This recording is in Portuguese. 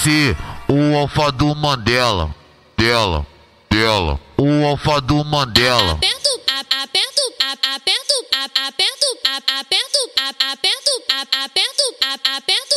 ser o alfa do Mandela. Dela. O alfa do Mandela. Aperto, aperto, aperto, aperto, aperto, aperto, aperto, aperto, aperto.